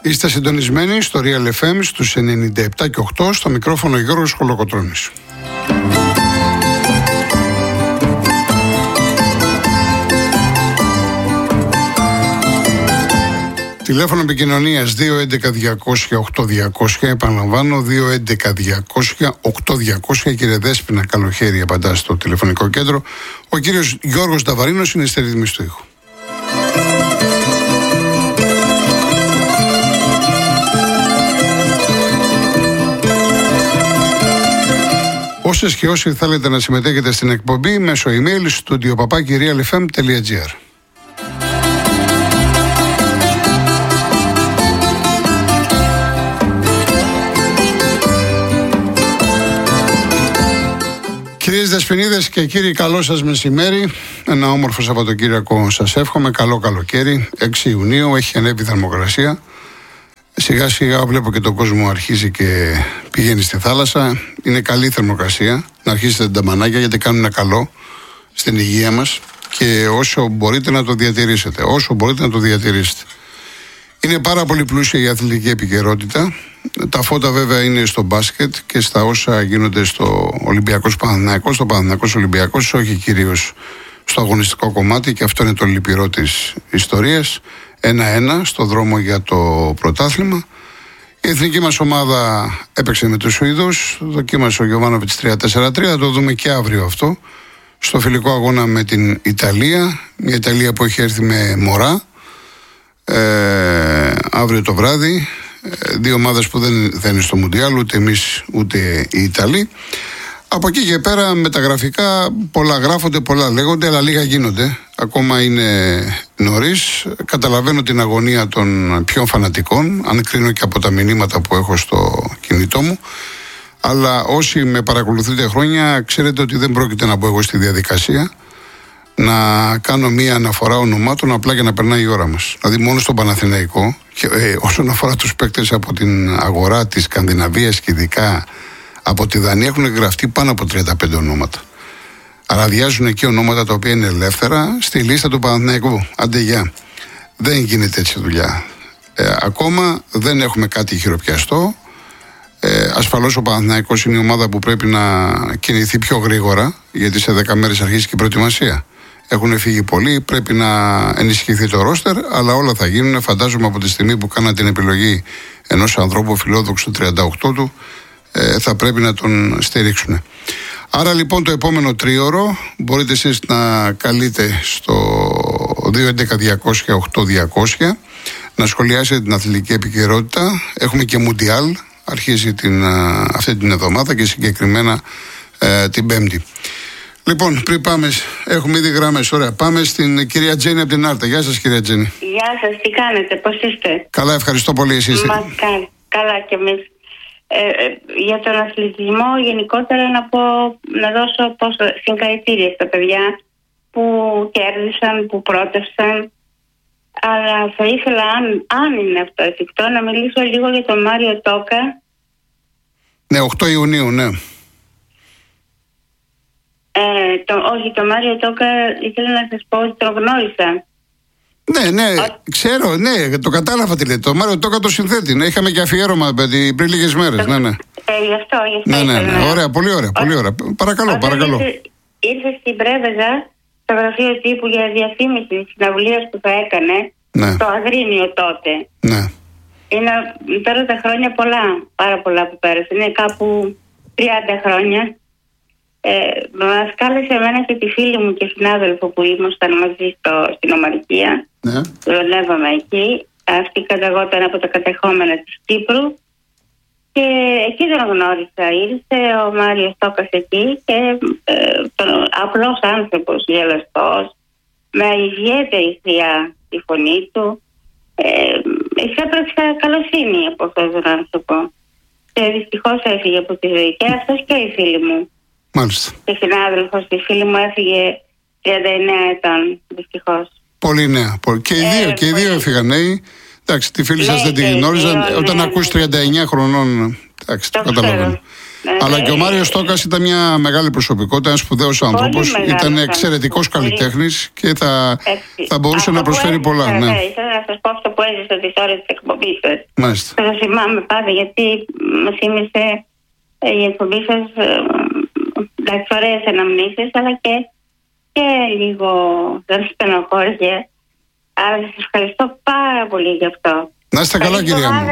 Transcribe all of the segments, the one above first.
Είστε συντονισμένοι στο Real FM στους 97 και 8, στο μικρόφωνο Γιώργος Κολοκοτρώνης. Τηλέφωνο επικοινωνίας 211-200-8200, επαναλαμβάνω 211-200-8200. Κύριε Δέσποινα, καλοχέρι, απαντά στο τηλεφωνικό κέντρο. Ο κύριος Γιώργος Νταβαρίνος είναι στη ρύθμιση του ήχου. Όσες και όσοι θέλετε να συμμετέχετε στην εκπομπή, μέσω email studio@realfm.gr. Κυρίες Δεσποινίδες και κύριοι, καλό σας μεσημέρι. Ένα όμορφο Σαββατοκύριακο σας εύχομαι. Καλό καλοκαίρι. 6 Ιουνίου, έχει ανέβει η θερμοκρασία. Σιγά σιγά βλέπω και τον κόσμο αρχίζει και πηγαίνει στη θάλασσα. Είναι καλή η θερμοκρασία. Να αρχίσετε τα μανάκια, γιατί κάνουν καλό στην υγεία μας. Και όσο μπορείτε να το διατηρήσετε. Όσο μπορείτε να το διατηρήσετε. Είναι πάρα πολύ πλούσια η αθλητική επικαιρότητα. Τα φώτα βέβαια είναι στο μπάσκετ και στα όσα γίνονται στο Ολυμπιακός Παναθηναϊκός, στο Παναθηναϊκός Ολυμπιακός, όχι κυρίως στο αγωνιστικό κομμάτι, και αυτό είναι το λυπηρό της ιστορίας. 1-1 στο δρόμο για το πρωτάθλημα. Η εθνική μας ομάδα έπαιξε με τους Σουηδούς, δοκίμασε ο Γιωβάνοβιτς 3-4-3, θα το δούμε και αύριο αυτό, στο φιλικό αγώνα με την Ιταλία, μια Ιταλία που έχει έρθει με μωρά, αύριο το βράδυ. Δύο ομάδες που δεν θα είναι στο Μουντιάλ, ούτε εμείς ούτε οι Ιταλοί. Από εκεί και πέρα μεταγραφικά πολλά γράφονται, πολλά λέγονται, αλλά λίγα γίνονται. Ακόμα είναι νωρίς. Καταλαβαίνω την αγωνία των πιο φανατικών, αν κρίνω και από τα μηνύματα που έχω στο κινητό μου. Αλλά όσοι με παρακολουθείτε χρόνια, ξέρετε ότι δεν πρόκειται να μπω εγώ στη διαδικασία να κάνω μία αναφορά ονομάτων απλά για να περνάει η ώρα μας. Δηλαδή μόνο στον Παναθηναϊκό, όσον αφορά τους παίκτες από την αγορά της Σκανδιναβίας και ειδικά από τη Δανία, έχουν γραφτεί πάνω από 35 ονόματα. Άρα αδειάζουν εκεί ονόματα τα οποία είναι ελεύθερα στη λίστα του Παναθηναϊκού. Άντε γεια. Δεν γίνεται έτσι δουλειά. Ακόμα δεν έχουμε κάτι χειροπιαστό. Ασφαλώς ο Παναθηναϊκός είναι η ομάδα που πρέπει να κινηθεί πιο γρήγορα, γιατί σε 10 μέρες αρχίζει και η προετοιμασία. Έχουν φύγει πολλοί, πρέπει να ενισχυθεί το ρόστερ, αλλά όλα θα γίνουν. Φαντάζομαι από τη στιγμή που κάναν την επιλογή ενός ανθρώπου φιλόδοξου 38 του, θα πρέπει να τον στηρίξουν. Άρα λοιπόν το επόμενο τρίωρο μπορείτε εσείς να καλείτε στο 211-200-8200 να σχολιάσετε την αθλητική επικαιρότητα. Έχουμε και Μουντιάλ, αρχίζει αυτή την εβδομάδα και συγκεκριμένα την Πέμπτη. Λοιπόν, πριν πάμε, έχουμε ήδη γράμμες, ωραία. Πάμε στην κυρία Τζέννη από την Άρτα. Γεια σας, κυρία Τζέννη. Γεια σας, τι κάνετε, πώς είστε? Καλά, ευχαριστώ πολύ. Εσείς? Καλά κι εμείς. Για τον αθλητισμό γενικότερα να δώσω συγχαρητήρια στα παιδιά που κέρδισαν, που πρότευσαν. Αλλά θα ήθελα, αν είναι αυτό εφικτό, να μιλήσω λίγο για τον Μάριο Τόκα. Ναι, 8 Ιουνίου, ναι. Όχι, τον Μάριο Τόκα ήθελα να σας πω ότι τον γνώρισα. Ναι, ξέρω, ναι, το κατάλαβα τι λέτε. Το Μάριο Τόκα το συνθέτη. Ναι, είχαμε και αφιέρωμα πριν λίγες μέρες. Ναι. Γι' αυτό. Ναι. Ωραία, πολύ ωραία. Παρακαλώ. Ήρθε στην Πρέβεζα, στο γραφείο τύπου για διαφήμιση της συναυλίας που θα έκανε, στο Αγρίνιο τότε. Ναι. Είναι τώρα τα χρόνια πάρα πολλά που πέρασαν. Είναι κάπου 30 χρόνια. Μας κάλεσε εμένα και τη φίλη μου και συνάδελφο που ήμασταν μαζί στην Ομαρικία. Ναι. Δουλεύαμε εκεί. Αυτή καταγόταν από τα κατεχόμενα της Κύπρου. Και εκεί τον γνώρισα. Ήρθε ο Μάριος Τόκας εκεί και απλός άνθρωπος, γελαστός, με ιδιαίτερη θεία τη φωνή του. Εξέπραξα καλοσύνη από αυτόν τον άνθρωπο. Και δυστυχώς έφυγε από τη ζωή. Και αυτός και η φίλη μου. Μάλιστα. Και συνάδελφος, τη φίλη μου έφυγε 39 ετών, δυστυχώς. Πολύ νέα. Και οι δύο έφυγαν νέοι. Εντάξει, τη φίλη σας δεν τη γνώριζα. Όταν ακούς 39 χρονών, εντάξει, το καταλαβαίνω. Αλλά και ο Μάριος Τόκας ήταν μια μεγάλη προσωπικότητα, ένας σπουδαίος άνθρωπος. Ήταν εξαιρετικός καλλιτέχνης και θα μπορούσε να προσφέρει πολλά. Ναι. Ήθελα να σας πω αυτό που έζησα τις ώρες της εκπομπής σας. Μάλιστα. Θα θυμάμαι πάντα, γιατί μου θύμισε η εκπομπή σας ωραίες αναμνήσεις, αλλά και λίγο δεν στενοχώρια. Αλλά σας ευχαριστώ πάρα πολύ γι' αυτό. Να είστε καλά, κυρία μου.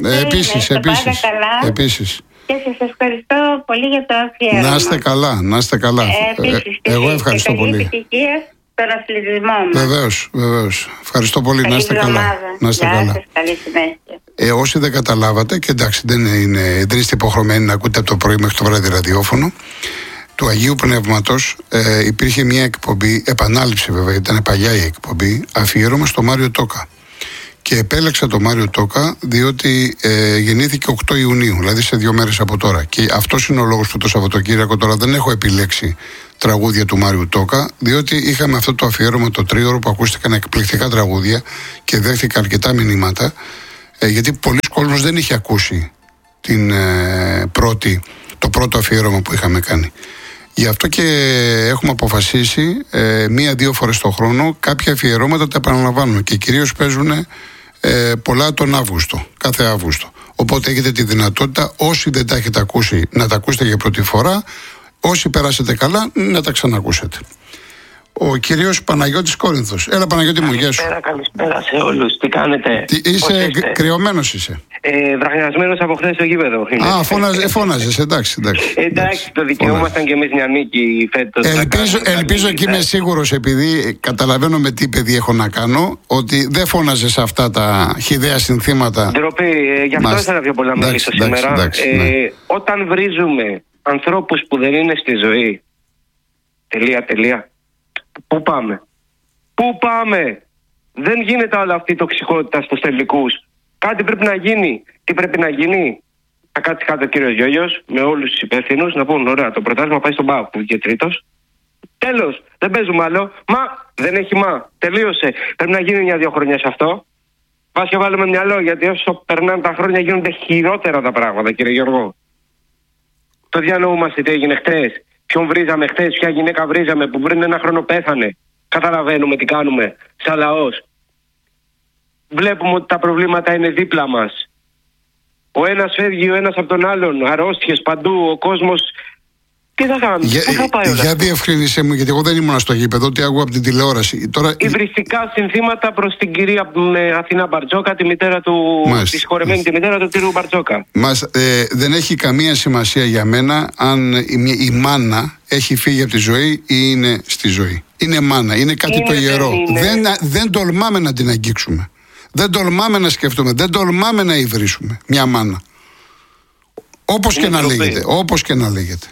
Επίσης. Και σας ευχαριστώ πολύ για το αφιέρωμα. Να είστε καλά. Εγώ ευχαριστώ πολύ. Επιτυχία στον αθλητισμό μας. Βεβαίως. Ευχαριστώ πολύ. Να είστε καλά. Καλή συνέχεια. Όσοι δεν καταλάβατε, και εντάξει, δεν είστε υποχρεωμένοι να ακούτε από το πρωί μέχρι το βράδυ ραδιόφωνο, του Αγίου Πνεύματος υπήρχε μια εκπομπή, επανάληψη βέβαια, ήταν παλιά η εκπομπή, αφιέρωμα στο Μάριο Τόκα. Και επέλεξα τον Μάριο Τόκα διότι γεννήθηκε 8 Ιουνίου, δηλαδή σε 2 μέρες από τώρα. Και αυτός είναι ο λόγος που το Σαββατοκύριακο τώρα δεν έχω επιλέξει τραγούδια του Μάριου Τόκα, διότι είχαμε αυτό το αφιέρωμα το 3ωρο που ακούστηκαν εκπληκτικά τραγούδια και δέχτηκα αρκετά μηνύματα, γιατί πολλοί κόσμος δεν είχε ακούσει το πρώτο αφιέρωμα που είχαμε κάνει. Γι' αυτό και έχουμε αποφασίσει 1-2 φορές το χρόνο κάποια αφιερώματα τα επαναλαμβάνουμε και κυρίως παίζουν πολλά τον Αύγουστο, κάθε Αύγουστο. Οπότε έχετε τη δυνατότητα, όσοι δεν τα έχετε ακούσει, να τα ακούσετε για πρώτη φορά, όσοι περάσετε καλά, να τα ξανακούσετε. Ο κύριος Παναγιώτης Κόρινθος. Έλα, Παναγιώτη μου, γεια σου. Καλησπέρα σε όλους. Τι κάνετε? Είσαι κρυωμένος είσαι? Βραχιασμένος από χθες στο γήπεδο. Φώναζες, εντάξει. Εντάξει, το δικαιούμασταν και εμείς μια νίκη φέτος. Ελπίζω και είμαι σίγουρος, επειδή καταλαβαίνω με τι παιδί έχω να κάνω, ότι δεν φώναζες αυτά τα χυδαία συνθήματα. Ντροπή, γι' αυτό ήθελα πιο πολλά να μιλήσω σήμερα. Όταν βρίζουμε ανθρώπους που δεν είναι στη ζωή, τελεία. Πού πάμε? Δεν γίνεται όλη αυτή η τοξικότητα στους τελικούς. Κάτι πρέπει να γίνει. Τι πρέπει να γίνει? Θα κάτσει κάτω ο κύριος Γιώργος με όλους τους υπεύθυνους να πούν: ωραία, το πρωτάθλημα πάει στον ΠΑΟΚ που βγήκε τρίτος. Τέλος, δεν παίζουμε άλλο. Δεν έχει τελείωσε. Πρέπει να γίνει 1-2 χρόνια σε αυτό. Πας και βάλουμε μυαλό, γιατί όσο περνάνε τα χρόνια γίνονται χειρότερα τα πράγματα, κύριε Γιώργο. Το διανοούμαστε τι έγινε χτες. Ποιον βρίζαμε χθες, ποια γυναίκα βρίζαμε που πριν 1 χρόνο πέθανε. Καταλαβαίνουμε τι κάνουμε σαν λαός. Βλέπουμε ότι τα προβλήματα είναι δίπλα μας. Ο ένας φεύγει, ο ένας από τον άλλον. Αρρώστιες παντού, ο κόσμος. Τι θα κάνουμε, πού θα πάει όλα? Για διευκρίνησέ μου, γιατί εγώ δεν ήμουν στο γήπεδο, ότι άκουγα από την τηλεόραση. Τώρα... Υβριστικά συνθήματα προς την κυρία Αθηνά Μπαρτζόκα, τη μητέρα του, τη συγχωρεμένη τη μητέρα του κύριου Μπαρτζόκα. Δεν έχει καμία σημασία για μένα αν η μάνα έχει φύγει από τη ζωή ή είναι στη ζωή. Είναι μάνα, είναι κάτι το ιερό. Δεν τολμάμε να την αγγίξουμε. Δεν τολμάμε να σκεφτούμε, δεν τολμάμε να υβρίσουμε μια μάνα. Όπως και να λέγεται.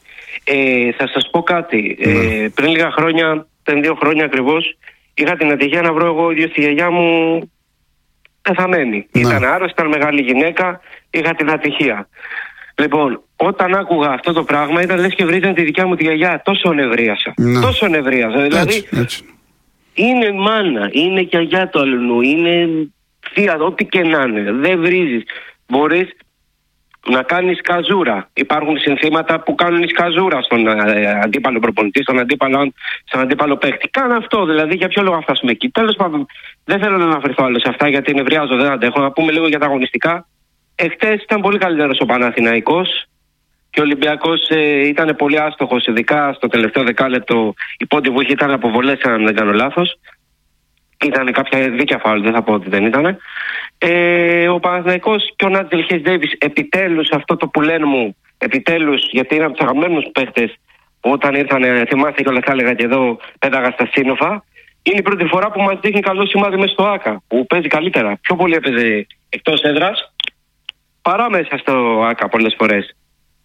Θα σας πω κάτι. Πριν λίγα χρόνια, πριν 2 χρόνια ακριβώς, είχα την ατυχία να βρω εγώ ίδιο τη γιαγιά μου πεθαμένη. Ήταν άρρωστη, ήταν μεγάλη γυναίκα, είχα την ατυχία. Λοιπόν, όταν άκουγα αυτό το πράγμα, ήταν λες και βρίζανε τη δικιά μου τη γιαγιά. Τόσο νευρίασα. Δηλαδή, έτσι. Είναι μάνα, είναι γιαγιά του αλλού, είναι θεία, ό,τι και να είναι. Δεν βρίζεις. Μπορείς να κάνεις καζούρα. Υπάρχουν συνθήματα που κάνουν καζούρα στον αντίπαλο προπονητή, στον αντίπαλο παίκτη. Κάνε αυτό, δηλαδή, για ποιο λόγο να φτάσουμε εκεί? Τέλος πάντων, δεν θέλω να αναφερθώ άλλο σε αυτά, γιατί νευριάζω, δεν αντέχω. Να πούμε λίγο για τα αγωνιστικά. Εχθές ήταν πολύ καλύτερος ο Παναθηναϊκός και ο Ολυμπιακός ήταν πολύ άστοχος, ειδικά στο τελευταίο δεκάλεπτο. Η πόντη που είχε ήταν αποβολές, αν δεν κάνω λάθος. Ήταν κάποια δίκαια φάουλ, δεν θα πω ότι δεν ήταν. Ο Παναθηναϊκός και ο Νάτζελ Χέις Ντέιβις, επιτέλους, αυτό το που λένε μου, επιτέλους, γιατί είναι από τους αγαπημένους παίχτες, όταν ήρθαν, θυμάστε και όλα θα έλεγα και εδώ, πέταγα στα σύννεφα. Είναι η πρώτη φορά που μας δείχνει καλό σημάδι μέσα στο ΆΚΑ, που παίζει καλύτερα. Πιο πολύ έπαιζε εκτός έδρας παρά μέσα στο ΆΚΑ πολλές φορές.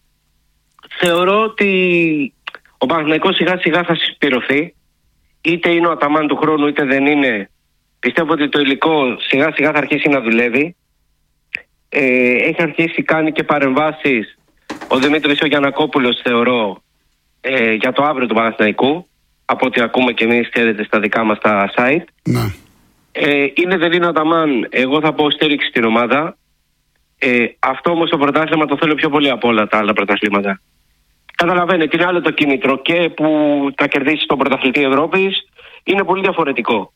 Θεωρώ ότι ο Παναθηναϊκός σιγά σιγά θα συσπηρωθεί. Είτε είναι ο Αταμάν του χρόνου είτε δεν είναι. Πιστεύω ότι το υλικό σιγά σιγά θα αρχίσει να δουλεύει. Έχει αρχίσει, κάνει και παρεμβάσεις ο Δημήτρης ο Γιαννακόπουλος, θεωρώ, για το αύριο του Παναθηναϊκού, από ό,τι ακούμε και εμείς ξέρετε στα δικά μας τα site. Ναι. Είναι δεν είναι ο Αταμάν, εγώ θα πω στήριξη στην ομάδα. Αυτό όμως το πρωτάθλημα το θέλω πιο πολύ από όλα τα άλλα πρωταθλήματα. Καταλαβαίνετε, είναι άλλο το κίνητρο και που θα κερδίσει τον πρωταθλητή Ευρώπης είναι πολύ διαφορετικό.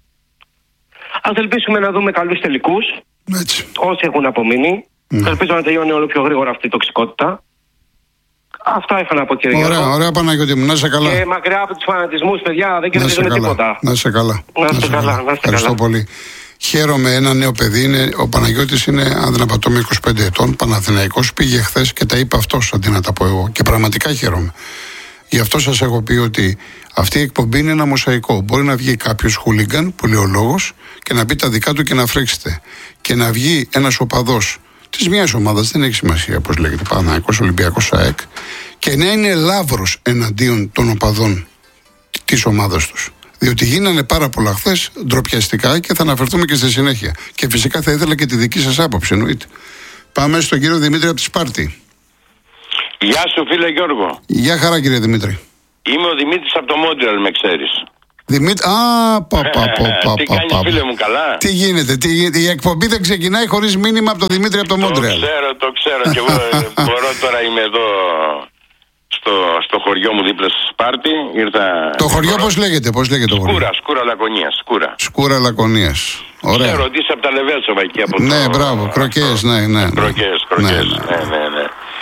Ας ελπίσουμε να δούμε καλούς τελικούς, όσοι έχουν απομείνει. Ελπίζω να τελειώνει όλο πιο γρήγορα αυτή η τοξικότητα. Αυτά είχα να πω, κύριε Γιώργο. Ωραία, Παναγιώτη μου, να είσαι καλά. Και μακριά από τους φανατισμούς, παιδιά, δεν κερδίζουμε τίποτα. Να είσαι καλά. Να Ευχαριστώ πολύ. Χαίρομαι, ένα νέο παιδί ο Παναγιώτης είναι, αν δεν απατώμε, 25 ετών, Παναθηναϊκός, πήγε χθες και τα είπε αυτός αντί να τα πω εγώ. Και πραγματικά χαίρομαι. Γι' αυτό σας έχω πει ότι αυτή η εκπομπή είναι ένα μοσαϊκό. Μπορεί να βγει κάποιος χούλιγκαν, που λέει ο λόγος, και να πει τα δικά του και να φρέξετε. Και να βγει ένας οπαδός της μιας ομάδας, δεν έχει σημασία πώς λέγεται, Παναθηναϊκός, Ολυμπιακός, ΑΕΚ, και να είναι λαύρος εναντίον των οπαδών της ομάδας τους. Διότι γίνανε πάρα πολλά χθες ντροπιαστικά και θα αναφερθούμε και στη συνέχεια. Και φυσικά θα ήθελα και τη δική σας άποψη, εννοείται. Πάμε στον κύριο Δημήτρη από τη Σπάρτη. Γεια σου, φίλε Γιώργο. Γεια χαρά, κύριε Δημήτρη. Είμαι ο Δημήτρης από το Μόντρεαλ, με ξέρεις. Δημήτρη, τι κάνεις, φίλε μου, καλά? Τι γίνεται, η εκπομπή δεν ξεκινάει χωρίς μήνυμα από τον Δημήτρη από το Μόντρεαλ. Το ξέρω και εγώ μπορώ τώρα, είμαι εδώ στο χωριό μου δίπλα στη Σπάρτη. Το χωριό πώς λέγεται το χωριό? Σκούρα Λακωνίας. Σκούρα Λακωνίας. Ωραία. Ξέρω ότι είσαι από τα Λεβέρσοβα εκεί από ναι, μπράβο, Κροκές, ναι. Κροκές. Ναι.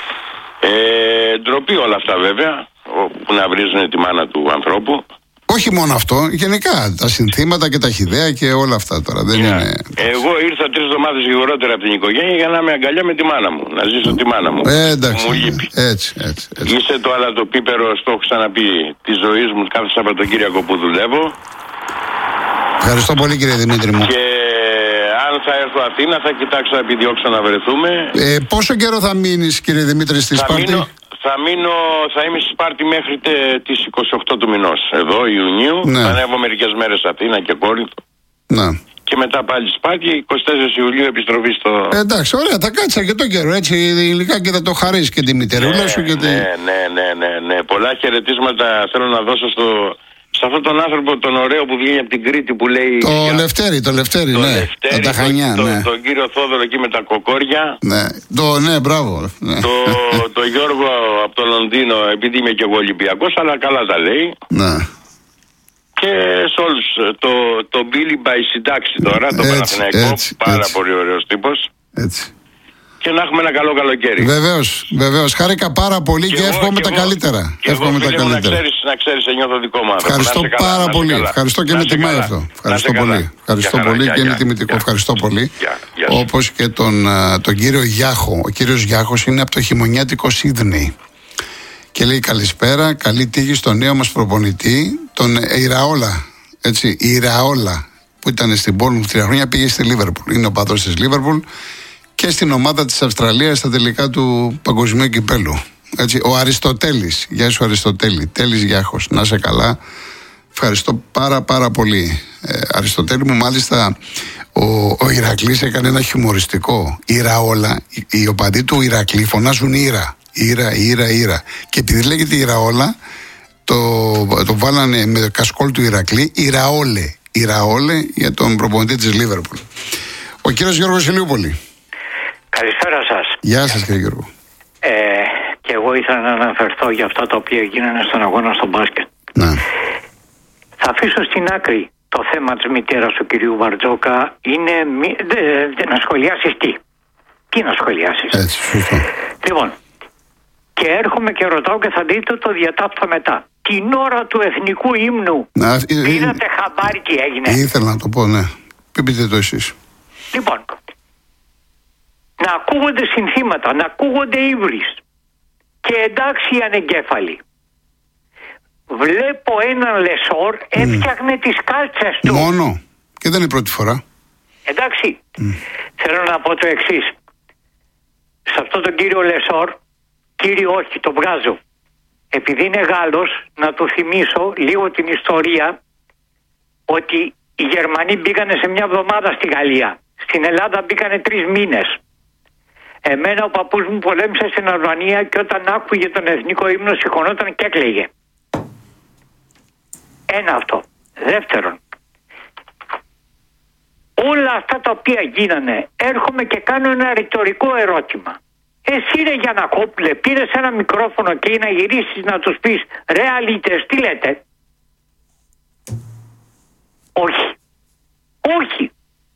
Ντροπή όλα αυτά βέβαια, που να βρίζουν τη μάνα του ανθρώπου. Όχι μόνο αυτό, γενικά τα συνθήματα και τα χυδαία και όλα αυτά τώρα. Δεν είναι... Εγώ ήρθα 3 εβδομάδες γρηγορότερα από την οικογένεια για να είμαι αγκαλιά με τη μάνα μου. Να ζήσω τη μάνα μου. Εντάξει. Μου λείπει. Έτσι. Είσαι το αλατοπίπερο, το έχω ξαναπεί, τη ζωή μου κάθε Σαββατοκύριακο που δουλεύω. Ευχαριστώ πολύ, κύριε Δημήτρη μου. Και αν θα έρθω Αθήνα, θα κοιτάξω να επιδιώξω να βρεθούμε. Πόσο καιρό θα μείνεις, κύριε Δημήτρη, στη Σπάρτη? Θα είμαι στη Σπάρτη μέχρι τις 28 του μηνός, εδώ Ιουνίου. Ναι. Θα ανέβω μερικές μέρες Αθήνα και Κόρινθο. Ναι. Και μετά πάλι Σπάρτη, 24 Ιουλίου επιστροφή στο... Εντάξει, ωραία, θα κάτσεις αρκετό καιρό, έτσι, υλικά και θα το χαρίσεις και τη μητερούλα σου και Ναι. Πολλά χαιρετίσματα θέλω να δώσω σε αυτόν τον άνθρωπο τον ωραίο που βγαίνει από την Κρήτη που λέει... Το Λευτέρη, ναι. Τα Χανιά, ναι. Τον κύριο Θόδωρο εκεί με τα κοκόρια. Ναι, μπράβο. Ναι. Το Γιώργο από το Λονδίνο, επειδή είμαι και εγώ Ολυμπιακός, αλλά καλά τα λέει. Ναι. Και σε όλους. Το Μπίλι Μπαϊ συντάξει τώρα, το Παναθηναϊκό, πάρα πολύ ωραίος τύπος. Έτσι. Και να έχουμε ένα καλό καλοκαίρι. Βεβαίως. Χάρηκα πάρα πολύ και εύχομαι τα καλύτερα. Εύχομαι τα καλύτερα. Να ξέρεις, νιώθω δικό μου άνθρωπο. Ευχαριστώ πάρα πολύ. Ευχαριστώ και με τιμάει αυτό. Ευχαριστώ πολύ και είναι τιμητικό. Ευχαριστώ πολύ. Όπως και τον κύριο Γιάχο. Ο κύριος Γιάχος είναι από το χειμωνιάτικο Σίδνεϊ. Και λέει καλησπέρα, καλή τύχη στον νέο μας προπονητή, τον Ιραόλα. Έτσι, η Ιραόλα που ήταν στην Bournemouth 3 χρόνια πήγε στη Λίβερπουλ. Είναι ο πατρός της Λίβερπουλ. Και στην ομάδα της Αυστραλίας στα τελικά του παγκοσμίου κυπέλου. Έτσι, ο Αριστοτέλης. Γεια σου, Αριστοτέλη. Τέλης Γιάχος. Να είσαι καλά. Ευχαριστώ πάρα πολύ. Αριστοτέλη μου, μάλιστα ο Ηρακλής έκανε ένα χιουμοριστικό. Ιραόλα. Οι οπαδοί του Ηρακλή φωνάζουν Ήρα. Ήρα. Και επειδή λέγεται Ιραόλα, το βάλανε με κασκόλ του Ηρακλή Ιραόλε για τον προπονητή της Λίβερπουλ. Ο κύριος Γιώργος Ηλιούπολη. Καλησπέρα σας. Γεια σας, κύριε Γιώργο. Και εγώ ήθελα να αναφερθώ για αυτά τα οποία γίνανε στον αγώνα στο μπάσκετ. Ναι. Θα αφήσω στην άκρη το θέμα της μητέρας του κυρίου Βαρτζόκα. Είναι να σχολιάσεις τι να σχολιάσεις. Έτσι, σωστό. Λοιπόν, και έρχομαι και ρωτάω και θα δείτε το διατάφτα μετά. Την ώρα του εθνικού ύμνου πήρατε χαμπάρι τι έγινε? Ήθελα να το πω, ναι. Πείτε το εσείς. Λοιπόν, να ακούγονται συνθήματα, να ακούγονται ύβρις και εντάξει οι ανεγκέφαλοι. Βλέπω έναν Λεσόρ έφτιαχνε τις κάλτσες του. Μόνο. Και δεν είναι η πρώτη φορά. Εντάξει. Θέλω να πω το εξής. Σε αυτόν τον κύριο Λεσόρ, κύριο όχι, το βγάζω. Επειδή είναι Γάλλος, να του θυμίσω λίγο την ιστορία ότι οι Γερμανοί μπήκανε σε μια εβδομάδα στη Γαλλία. Στην Ελλάδα μπήκανε 3 μήνες. Εμένα ο παππούς μου πολέμησε στην Αλβανία και όταν άκουγε τον εθνικό ύμνο σηκωνόταν και έκλαιγε. Ένα αυτό. Δεύτερον, όλα αυτά τα οποία γίνανε, έρχομαι και κάνω ένα ρητορικό ερώτημα. Εσύ ρε Γιαννακόπουλε, πήρες ένα μικρόφωνο και να γυρίσεις να τους πεις ρε αλήτες, τι λέτε? Όχι. Όχι.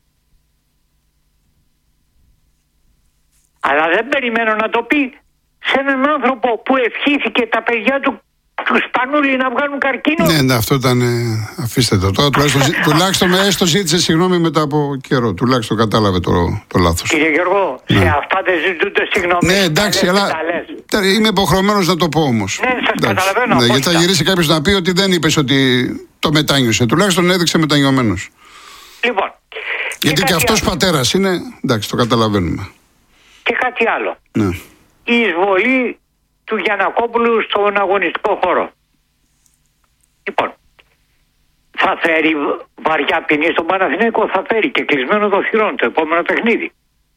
Αλλά δεν περιμένω να το πει σε έναν άνθρωπο που ευχήθηκε τα παιδιά του Σπανούλη να βγάλουν καρκίνο. Ναι, αυτό ήταν. Αφήστε το τώρα. Τουλάχιστον έστω ζήτησε συγγνώμη μετά από καιρό. Τουλάχιστον κατάλαβε το λάθος. Κύριε Γιώργο, σε αυτά δεν ζητούνται συγγνώμη. Ναι, εντάξει, αλλά είμαι υποχρεωμένος να το πω όμως. Ναι, σας καταλαβαίνω. Ναι, γιατί θα γυρίσει κάποιος να πει ότι δεν είπες ότι το μετάνιωσε. Τουλάχιστον έδειξε μετανιωμένος. Λοιπόν. Γιατί και αυτός πατέρας είναι. Εντάξει, το καταλαβαίνουμε. Και κάτι άλλο. Ναι. Η εισβολή του Γιαννακόπουλου στον αγωνιστικό χώρο. Λοιπόν, θα φέρει βαριά ποινή στον Παναθηναϊκό, θα φέρει και κλεισμένο το θυρών το επόμενο παιχνίδι.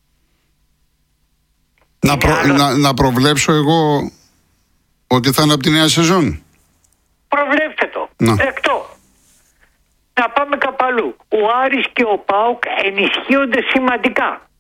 Να προβλέψω εγώ ότι θα είναι από τη νέα σεζόν. Προβλέψτε το. Δεκτό. Να πάμε κάπου αλλού. Ο Άρης και ο ΠΑΟΚ ενισχύονται σημαντικά.